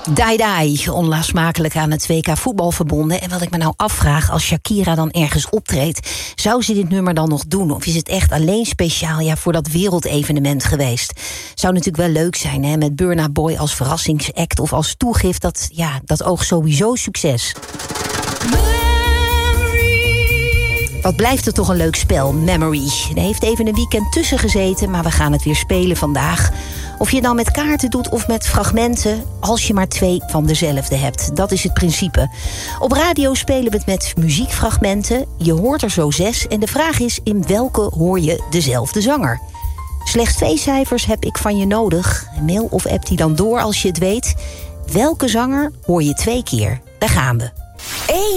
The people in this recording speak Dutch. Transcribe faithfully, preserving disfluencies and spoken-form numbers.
Dai Dai, onlosmakelijk aan het W K voetbal verbonden. En wat ik me nou afvraag, als Shakira dan ergens optreedt, zou ze dit nummer dan nog doen? Of is het echt alleen speciaal ja, voor dat wereldevenement geweest? Zou natuurlijk wel leuk zijn, hè, met Burna Boy als verrassingsact of als toegift. Dat, ja, dat oogt sowieso succes. Wat blijft er toch een leuk spel, Memory. Er heeft even een weekend tussen gezeten, maar we gaan het weer spelen vandaag. Of je het nou met kaarten doet of met fragmenten, als je maar twee van dezelfde hebt. Dat is het principe. Op radio spelen we het met muziekfragmenten. Je hoort er zo zes en de vraag is, in welke hoor je dezelfde zanger? Slechts twee cijfers heb ik van je nodig. Mail of app die dan door als je het weet. Welke zanger hoor je twee keer? Daar gaan we.